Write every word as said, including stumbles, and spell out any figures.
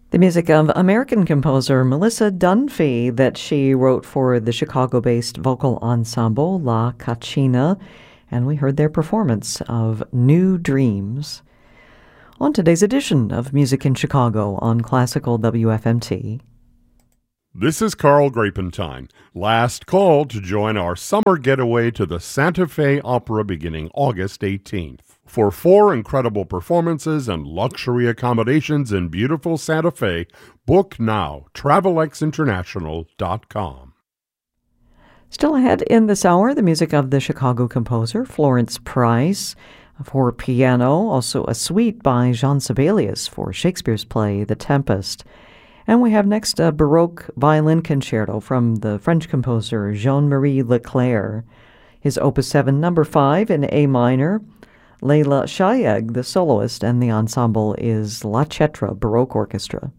The music of American composer Melissa Dunphy that she wrote for the Chicago-based vocal ensemble La Cacina, and we heard their performance of New Dreams. On today's edition of Music in Chicago on Classical W F M T. This is Carl Grapentine. Last call to join our summer getaway to the Santa Fe Opera beginning August eighteenth. For four incredible performances and luxury accommodations in beautiful Santa Fe, book now, travel x international dot com. Still ahead in this hour, the music of the Chicago composer Florence Price for piano, also a suite by Jean Sibelius for Shakespeare's play The Tempest. And we have next a Baroque violin concerto from the French composer Jean-Marie Leclerc, his Opus seven number five in A minor. Leila Shayeg, the soloist, and the ensemble is La Cetra Baroque Orchestra.